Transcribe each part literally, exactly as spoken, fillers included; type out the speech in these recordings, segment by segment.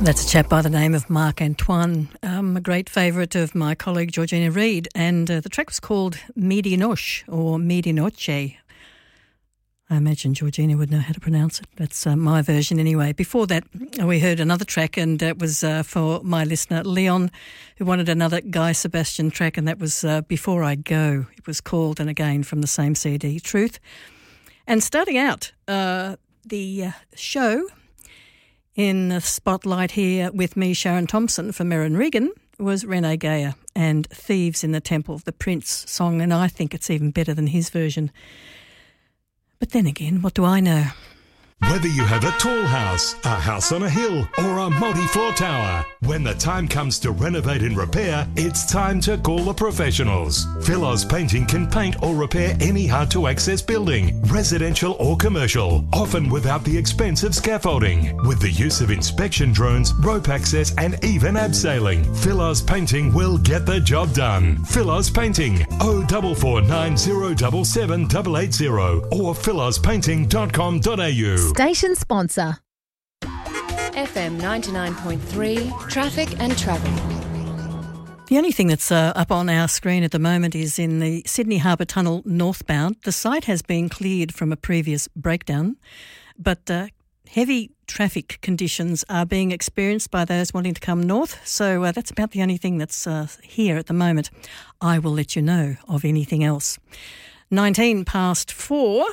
That's a chap by the name of Marc Antoine, um, a great favourite of my colleague Georgina Reid, and uh, the track was called Medianoche or Medianoche. I imagine Georgina would know how to pronounce it. That's uh, my version anyway. Before that, we heard another track, and it was uh, for my listener, Leon, who wanted another Guy Sebastian track, and that was uh, Before I Go. It was called, and again from the same C D, Truth. And starting out uh, the uh, show in the spotlight here with me, Sharon Thompson, for Merrin Regan, was Rene Geyer and Thieves in the Temple, the Prince song, and I think it's even better than his version. But then again, what do I know? Whether you have a tall house, a house on a hill, or a multi-floor tower, when the time comes to renovate and repair, it's time to call the professionals. Philos Painting can paint or repair any hard-to-access building, residential or commercial, often without the expense of scaffolding. With the use of inspection drones, rope access, and even abseiling, Philos Painting will get the job done. Philos Painting, oh four four nine zero seven seven eight eight zero or philos painting dot com dot a u. Station sponsor. F M ninety-nine point three, Traffic and Travel. The only thing that's uh, up on our screen at the moment is in the Sydney Harbour Tunnel northbound. The site has been cleared from a previous breakdown, but uh, heavy traffic conditions are being experienced by those wanting to come north. So uh, that's about the only thing that's uh, here at the moment. I will let you know of anything else. nineteen past four.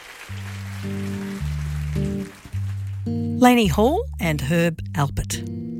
Laney Hall and Herb Alpert.